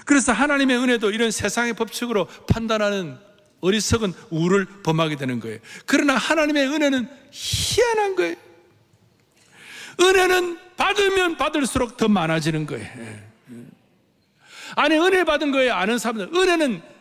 그래서 하나님의 은혜도 이런 세상의 법칙으로 판단하는 어리석은 우를 범하게 되는 거예요. 그러나 하나님의 은혜는 희한한 거예요. 은혜는 받으면 받을수록 더 많아지는 거예요. 아니, 은혜 받은 거에 아는 사람들, 은혜는